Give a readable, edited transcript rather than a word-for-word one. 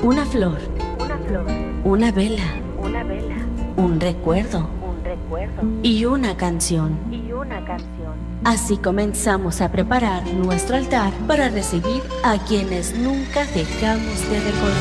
Una flor, una flor, una vela, una vela, un recuerdo un recuerdo y una canción. y una canción. Así comenzamos a preparar nuestro altar para recibir a quienes nunca dejamos de recordar.